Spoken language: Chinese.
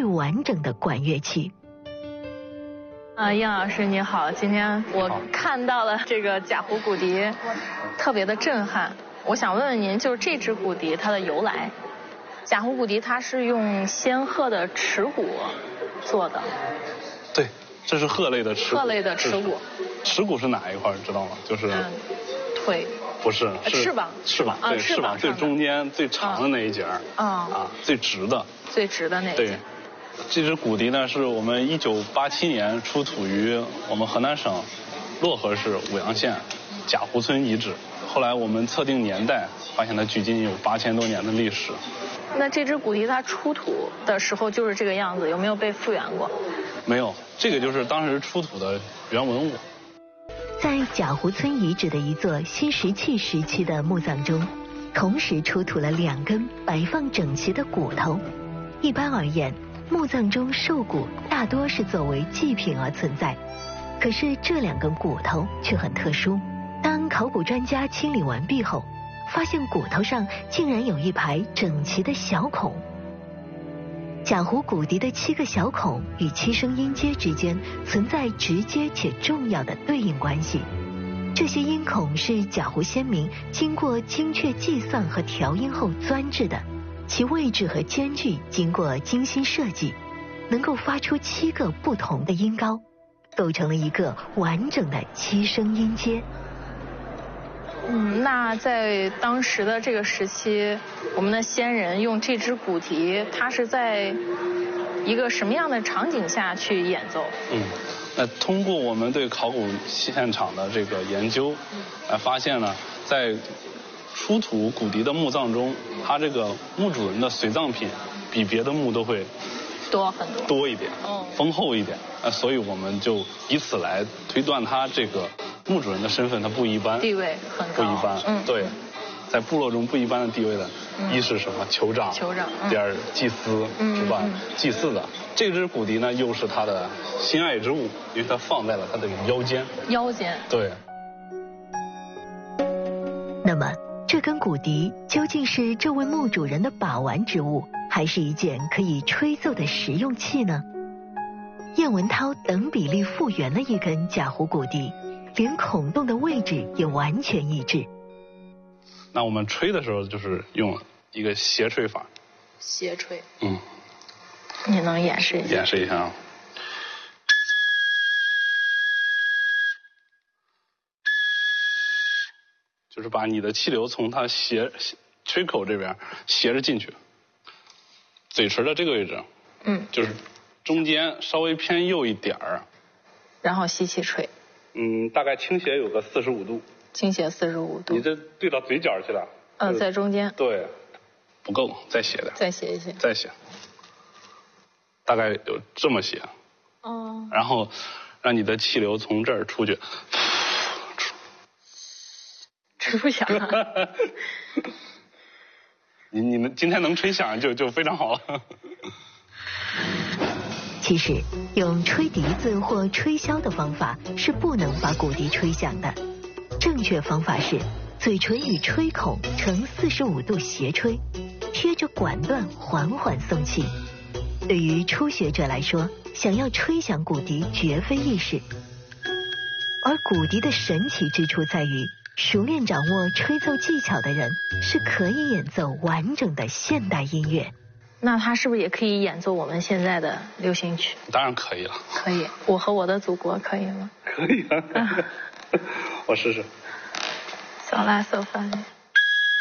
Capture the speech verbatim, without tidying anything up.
最完整的管乐器。 啊，燕老师你好，今天我看到了这个贾湖骨笛，特别的震撼。我想问问您，就是这支骨笛它的由来。贾湖骨笛它是用仙鹤的齿骨做的。 对，这是鹤类的齿骨。 鹤类的齿骨。 齿骨是哪一块知道吗？就是。嗯， 腿。 不是，是翅膀。 翅膀，对，翅膀最中间最长的那一节儿。啊。啊，最直的。最直的那一节。对。这支骨笛呢，是我们一九八七年出土于我们河南省漯河市舞阳县贾湖村遗址。后来我们测定年代，发现它距今有八千多年的历史。那这支骨笛它出土的时候就是这个样子，有没有被复原过？没有，这个就是当时出土的原文物。 在贾湖村遗址的一座新石器时期的墓葬中，同时出土了两根摆放整齐的骨头。一般而言，墓葬中兽骨大多是作为祭品而存在，可是这两根骨头却很特殊。当考古专家清理完毕后，发现骨头上竟然有一排整齐的小孔。贾湖骨笛的七个小孔与七声音阶之间存在直接且重要的对应关系。这些音孔是贾湖先民经过精确计算和调音后钻制的，其位置和间距经过精心设计，能够发出七个不同的音高，构成了一个完整的七声音阶。 嗯，那在当时的这个时期，我们的先人用这支骨笛，它是在一个什么样的场景下去演奏？嗯，那通过我们对考古现场的这个研究，来发现呢，在出土骨笛的墓葬中，它这个墓主人的随葬品比别的墓都会多很多，多一点，嗯，丰厚一点。那所以我们就以此来推断它这个墓主人的身份，他不一般，地位很高，不一般。嗯，对，在部落中不一般的地位的，嗯、一是什么酋长，酋长；嗯、第二祭司，嗯、是吧？嗯、祭祀的。这支骨笛呢，又是他的心爱之物，因为它放在了他的腰间。腰间。对。 那么，这根骨笛究竟是这位墓主人的把玩之物，还是一件可以吹奏的实用器呢？燕文涛等比例复原了一根贾湖骨笛。连孔洞的位置也完全一致。 那我们吹的时候就是用一个斜吹法。斜吹。嗯。你能演示一下？演示一下啊。就是把你的气流从它斜吹口这边斜着进去，嘴唇的这个位置，嗯，就是中间稍微偏右一点儿，然后吸气吹。嗯，大概倾斜有个四十五度。倾斜四十五度。你这对到嘴角去了。嗯，在中间。对，不够，再斜点。再斜一些。再斜。大概有这么斜。哦。然后，让你的气流从这儿出去。吹不响啊。你你们今天能吹响就就非常好了。 其实，用吹笛子或吹箫的方法是不能把骨笛吹响的。正确方法是，嘴唇与吹孔呈四十五度斜吹，贴着管段缓缓送气。对于初学者来说，想要吹响骨笛绝非易事。而骨笛的神奇之处在于，熟练掌握吹奏技巧的人是可以演奏完整的现代音乐。那他是不是也可以演奏我们现在的流行曲？ 当然可以了。 可以，我和我的祖国可以吗？ 可以啊。我试试。 小拉手发。